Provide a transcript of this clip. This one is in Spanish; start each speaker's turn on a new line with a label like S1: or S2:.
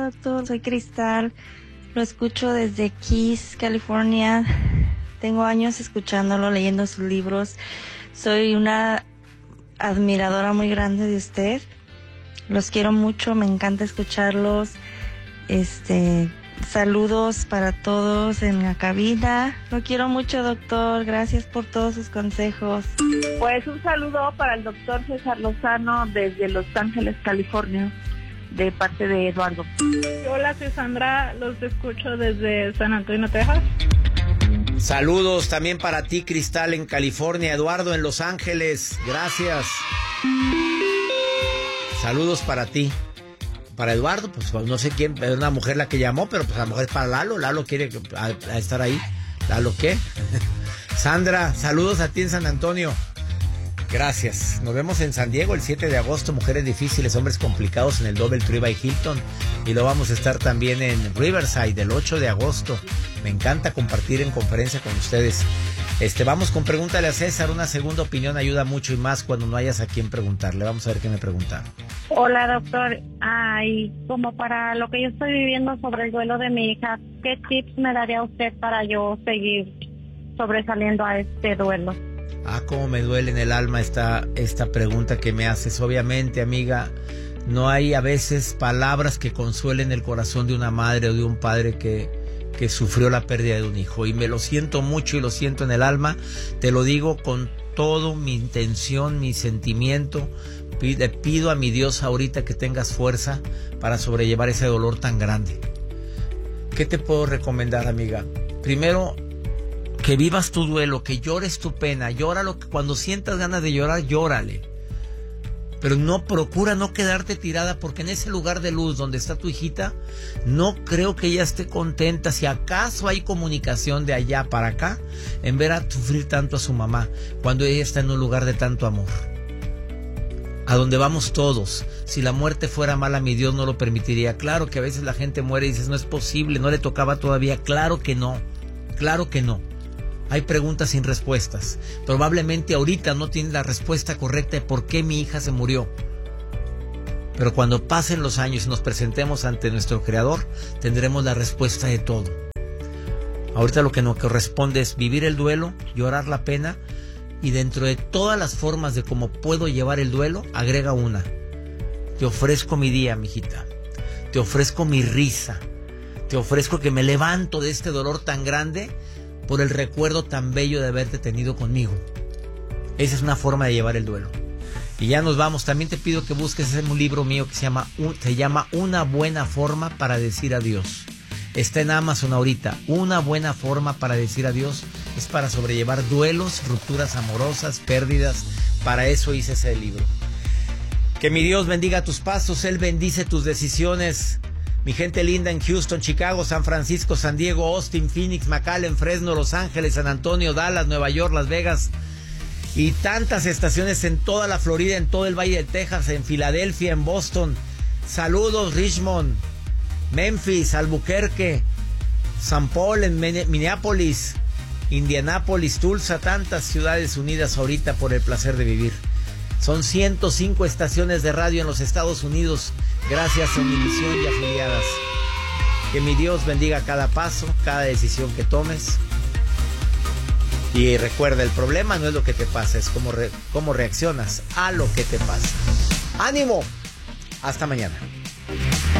S1: doctor. Soy Cristal. Lo escucho desde Keys, California. Tengo años escuchándolo, leyendo sus libros. Soy una admiradora muy grande de usted. Los quiero mucho, me encanta escucharlos. Saludos para todos en la cabina. Lo quiero mucho, doctor. Gracias por todos sus consejos.
S2: Pues un saludo para el doctor César Lozano desde Los Ángeles, California, de parte de Eduardo.
S3: Hola, soy Sandra. Los escucho desde San Antonio, Texas.
S4: Saludos también para ti, Cristal, en California. Eduardo, en Los Ángeles. Gracias. Saludos para ti. Para Eduardo, pues no sé quién, es una mujer la que llamó, pero pues a lo mejor es para Lalo. Lalo quiere estar ahí. ¿Lalo qué? Sandra, saludos a ti en San Antonio. Gracias. Nos vemos en San Diego el 7 de agosto. Mujeres difíciles, hombres complicados en el DoubleTree by Hilton. Y lo vamos a estar también en Riverside el 8 de agosto. Me encanta compartir en conferencia con ustedes. Vamos con Pregúntale a César. Una segunda opinión ayuda mucho y más cuando no hayas a quién preguntarle. Vamos a ver qué me preguntaron.
S5: Hola, doctor. Y como para lo que yo estoy viviendo sobre el duelo de mi hija, ¿qué tips me daría usted para yo seguir sobresaliendo a este duelo?
S4: Cómo me duele en el alma esta pregunta que me haces. Obviamente, amiga, no hay a veces palabras que consuelen el corazón de una madre o de un padre que sufrió la pérdida de un hijo. Y me lo siento mucho y lo siento en el alma. Te lo digo con todo mi intención, mi sentimiento. Le pido a mi Dios ahorita que tengas fuerza para sobrellevar ese dolor tan grande. ¿Qué te puedo recomendar, amiga? Primero, que vivas tu duelo, que llores tu pena. Llóralo, cuando sientas ganas de llorar, llórale. Pero procura no quedarte tirada, porque en ese lugar de luz donde está tu hijita, no creo que ella esté contenta, si acaso hay comunicación de allá para acá, en ver a sufrir tanto a su mamá, cuando ella está en un lugar de tanto amor. A donde vamos todos. Si la muerte fuera mala, mi Dios no lo permitiría. Claro que a veces la gente muere y dices, no es posible, no le tocaba todavía. Claro que no, claro que no. Hay preguntas sin respuestas. Probablemente ahorita no tienes la respuesta correcta de por qué mi hija se murió. Pero cuando pasen los años y nos presentemos ante nuestro Creador, tendremos la respuesta de todo. Ahorita lo que nos corresponde es vivir el duelo, llorar la pena, y dentro de todas las formas de cómo puedo llevar el duelo, agrega una. Te ofrezco mi día, mijita. Te ofrezco mi risa. Te ofrezco que me levanto de este dolor tan grande por el recuerdo tan bello de haberte tenido conmigo. Esa es una forma de llevar el duelo. Y ya nos vamos. También te pido que busques un libro mío que se llama Una buena forma para decir adiós. Está en Amazon ahorita. Una buena forma para decir adiós es para sobrellevar duelos, rupturas amorosas, pérdidas. Para eso hice ese libro. Que mi Dios bendiga tus pasos. Él bendice tus decisiones. Mi gente linda en Houston, Chicago, San Francisco, San Diego, Austin, Phoenix, McAllen, Fresno, Los Ángeles, San Antonio, Dallas, Nueva York, Las Vegas y tantas estaciones en toda la Florida, en todo el Valle de Texas, en Filadelfia, en Boston. Saludos, Richmond, Memphis, Albuquerque, San Paul, en Minneapolis, Indianápolis, Tulsa, tantas ciudades unidas ahorita por el placer de vivir. Son 105 estaciones de radio en los Estados Unidos, gracias a Univisión y afiliadas. Que mi Dios bendiga cada paso, cada decisión que tomes. Y recuerda, el problema no es lo que te pasa, es cómo reaccionas a lo que te pasa. ¡Ánimo! Hasta mañana.